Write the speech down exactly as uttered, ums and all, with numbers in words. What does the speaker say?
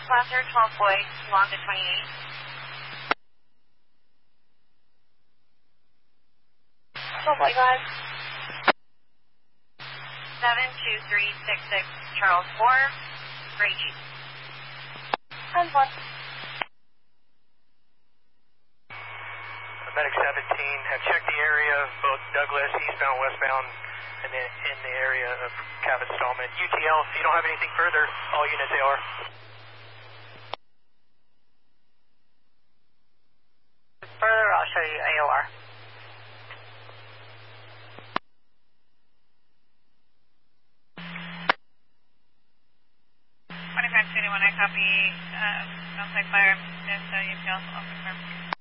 Placer, twelve Boyd, long to twenty-eight. twelve Boyd, go ahead. seven two three six six, Charles four, Gray Jeep. ten one. Medic seventeen, have checked the area of both Douglas, eastbound, westbound, and then in the area of Cabot Stallman. U T L, if you don't have anything further, all units A R. Further, I'll show you A O R. twenty-five twenty-one, I copy. Uh, outside fire, and uh, U T L, I'll confirm.